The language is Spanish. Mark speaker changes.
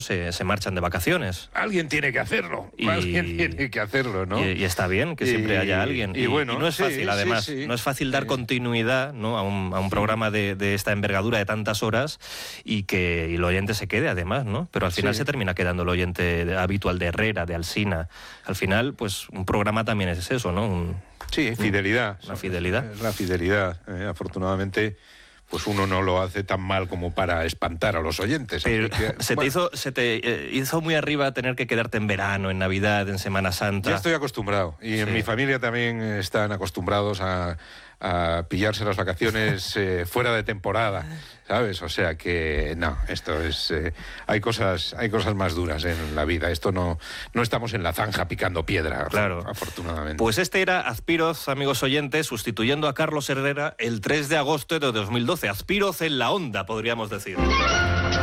Speaker 1: se marchan de vacaciones.
Speaker 2: Alguien tiene que hacerlo, alguien tiene que hacerlo, ¿no?
Speaker 1: Y está bien que siempre haya alguien.
Speaker 2: Y bueno,
Speaker 1: y no es fácil, además, no es fácil dar continuidad, ¿no?, a un programa de esta envergadura de tantas horas y que el oyente se quede, además, ¿no? Pero al final se termina quedando el oyente habitual de Herrera, de Alsina. Al final, pues un programa también es eso, ¿no?
Speaker 2: Fidelidad.
Speaker 1: La fidelidad.
Speaker 2: La fidelidad, afortunadamente. Pues uno no lo hace tan mal como para espantar a los oyentes.
Speaker 1: Pero se te hizo muy arriba tener que quedarte en verano, en Navidad, en Semana Santa.
Speaker 2: Ya estoy acostumbrado. Y en mi familia también están acostumbrados a pillarse las vacaciones fuera de temporada, ¿sabes? O sea que no, esto es... hay cosas más duras en la vida. Esto no estamos en la zanja picando piedra,
Speaker 1: claro,
Speaker 2: afortunadamente.
Speaker 1: Pues este era Azpiroz, amigos oyentes, sustituyendo a Carlos Herrera el 3 de agosto de 2012. Azpiroz en la onda, podríamos decir.